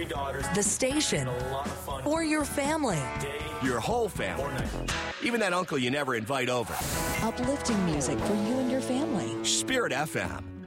3 daughters. the station, A lot of fun. or your family. Your whole family. Even that uncle you never invite over. Uplifting music for you and your family. Spirit FM.